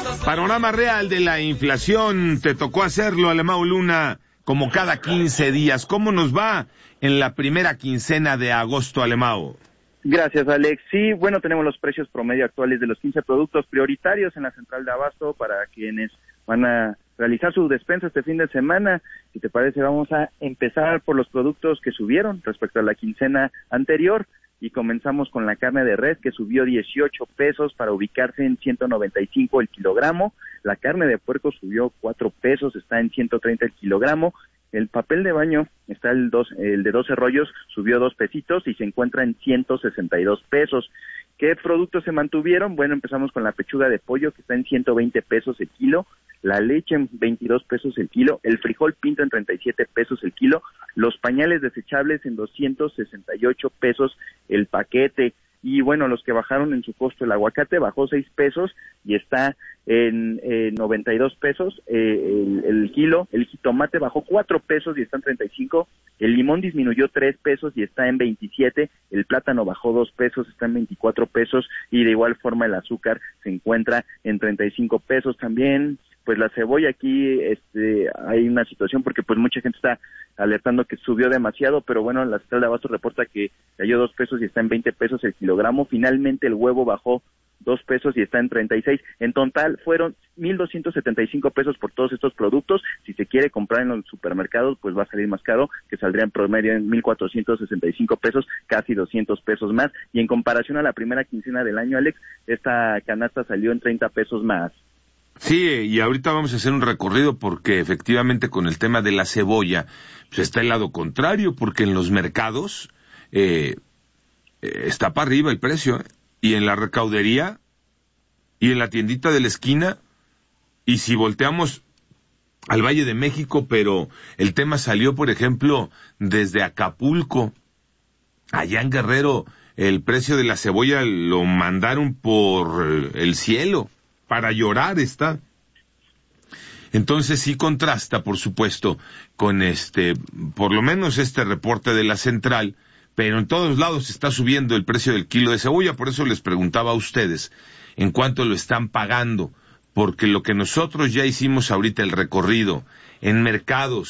Panorama real de la inflación, te tocó hacerlo, Alemão Luna, como cada 15 días. ¿Cómo nos va en la primera quincena de agosto, Alemão? Gracias, Alex. Sí, bueno, tenemos los precios promedio actuales de los 15 productos prioritarios en la central de abasto para quienes van a realizar su despensa este fin de semana. Si te parece, vamos a empezar por los productos que subieron respecto a la quincena anterior. Y comenzamos con la carne de res, que subió 18 pesos para ubicarse en 195 el kilogramo. La carne de puerco subió 4 pesos, está en 130 el kilogramo. El papel de baño, está el de 12 rollos, subió 2 pesitos y se encuentra en 162 pesos. ¿Qué productos se mantuvieron? Bueno, empezamos con la pechuga de pollo, que está en 120 pesos el kilo, la leche en 22 pesos el kilo, el frijol pinto en 37 pesos el kilo, los pañales desechables en 268 pesos el paquete. Y bueno, los que bajaron en su costo, el aguacate bajó 6 pesos y está en 92 pesos el kilo, el jitomate bajó 4 pesos y está en 35, el limón disminuyó 3 pesos y está en 27, el plátano bajó 2 pesos, está en 24 pesos y de igual forma el azúcar se encuentra en 35 pesos también. Pues la cebolla aquí, hay una situación porque pues mucha gente está alertando que subió demasiado, pero bueno, la central de abasto reporta que cayó 2 pesos y está en 20 pesos el kilogramo. Finalmente el huevo bajó 2 pesos y está en 36. En total fueron 1,275 pesos por todos estos productos. Si se quiere comprar en los supermercados, pues va a salir más caro, que saldría en promedio en 1,465 pesos, casi 200 pesos más. Y en comparación a la primera quincena del año, Alex, esta canasta salió en 30 pesos más. Sí, y ahorita vamos a hacer un recorrido porque efectivamente con el tema de la cebolla pues está el lado contrario, porque en los mercados está para arriba el precio, y en la recaudería y en la tiendita de la esquina, y si volteamos al Valle de México, pero el tema salió, por ejemplo, desde Acapulco, allá en Guerrero, el precio de la cebolla lo mandaron por el cielo. Para llorar está. Entonces sí contrasta, por supuesto, con por lo menos este reporte de la central, pero en todos lados está subiendo el precio del kilo de cebolla. Por eso les preguntaba a ustedes en cuánto lo están pagando, porque lo que nosotros ya hicimos ahorita el recorrido en mercados